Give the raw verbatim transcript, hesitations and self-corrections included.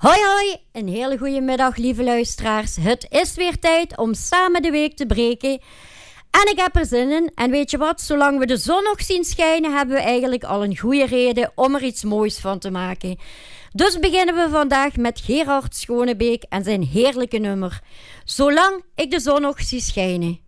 Hoi hoi, een hele goede middag lieve luisteraars. Het is weer tijd om samen de week te breken. En ik heb er zin in. En weet je wat, zolang we de zon nog zien schijnen, hebben we eigenlijk al een goede reden om er iets moois van te maken. Dus beginnen we vandaag met Gerard Schonebeek en zijn heerlijke nummer. Zolang ik de zon nog zie schijnen.